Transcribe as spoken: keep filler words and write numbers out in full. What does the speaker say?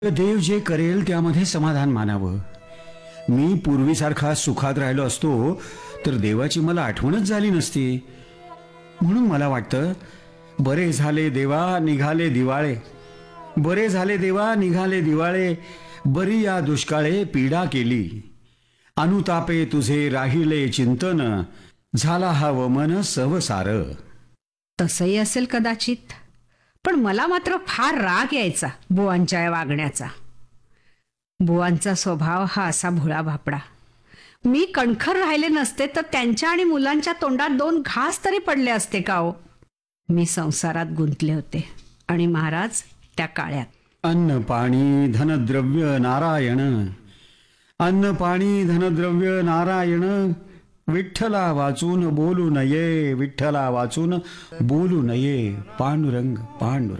देव जे करेल त्यामध्ये समाधान मानावं. मी पूर्वीसारखा सुखात राहिलो असतो तर देवाची मला आठवणच झाली नसती. म्हणून मला वाटतं, बरे झाले देवा निघाले दिवाळे, बरे झाले देवा निघाले दिवाळे, बरी या दुष्काळे पीडा केली, अनुतापे तुझे राहिले चिंतन, झाला हा वमन सवसार. तसंही असेल कदाचित, पण मला मात्र फार राग यायचा बुवांच्या या वागण्याचा. बुवांचा स्वभाव हा असा भोळा भापडा. मी कणखर राहिले नसते तर त्यांच्या आणि मुलांच्या तोंडात दोन घास तरी पडले असते का हो. मी संसारात गुंतले होते आणि महाराज त्या काळ्यात. अन्न पाणी धनद्रव्य नारायण, अन्न पाणी धनद्रव्य नारायण, विठ्ठला वाचून बोलू नये, विठ्ठला वाचून बोलू नये, पांडुरंग पांडुरंग.